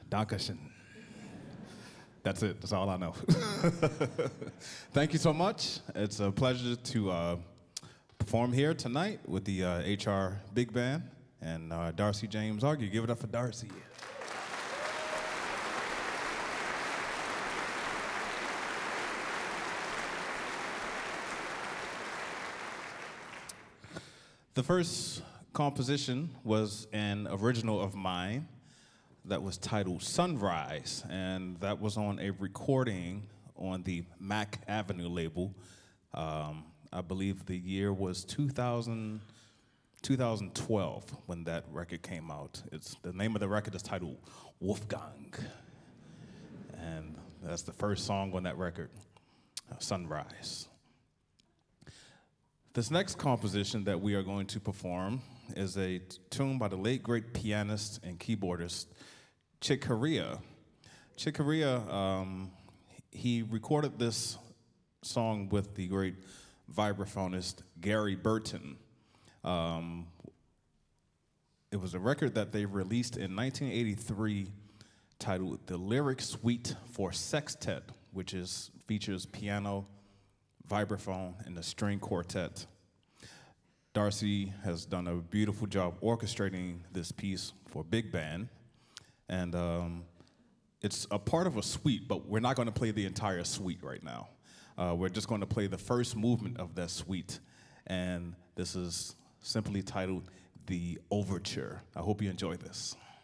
Dankeschön. That's it. That's all I know. Thank you so much. It's a pleasure to perform here tonight with the HR Big Band and Darcy James Argue. Give it up for Darcy. The first composition was an original of mine that was titled Sunrise, and that was on a recording on the Mack Avenue label. I believe the year was 2012 when that record came out. The name of the record is titled Wolfgang, and that's the first song on that record, Sunrise. This next composition that we are going to perform is a tune by the late great pianist and keyboardist Chick Corea. Chick Corea, he recorded this song with the great vibraphonist Gary Burton. It was a record that they released in 1983 titled The Lyric Suite for Sextet, which features piano, vibraphone, and a string quartet. Darcy has done a beautiful job orchestrating this piece for big band, and it's a part of a suite, but we're not going to play the entire suite right now. We're just going to play the first movement of that suite, and this is simply titled The Overture. I hope you enjoy this.